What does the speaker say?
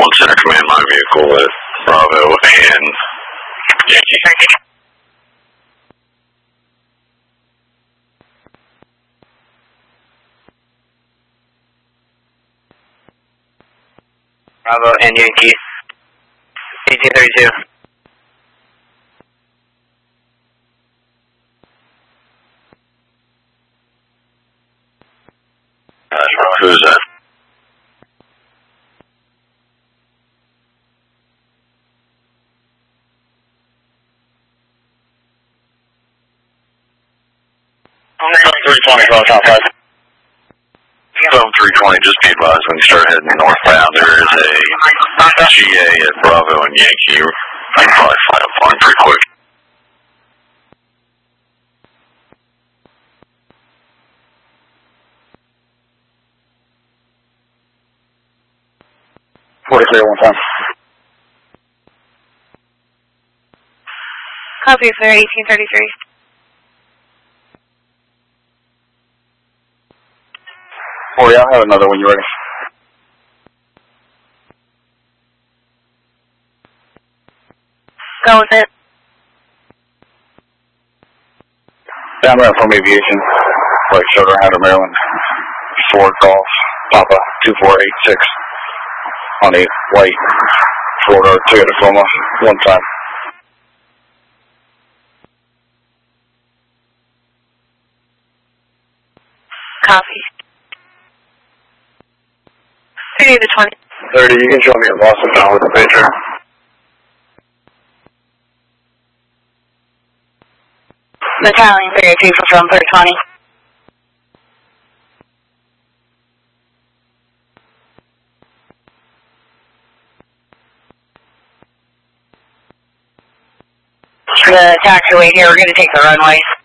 Center Command, my vehicle at Bravo and Yankee. Bravo and Yankee. 1832. Who's that? Film 320, close outside. Film 320, just be advised when you start heading northbound, there is a GA at Bravo and Yankee. You can probably fly up on pretty quick. One time. Copy, sir, 1833. Oh yeah, I have another when you're ready. Go with it. Yeah, I'm running from Aviation. Like Soder, Hatter, Maryland. Ford Golf, Papa 2486. On a white Ford or Toyota Tacoma, one time. Copy. 30 to 20. 30, you can show me a Boston now with the picture. Battalion 32 from 320. The taxiway here, we're going to take the runways.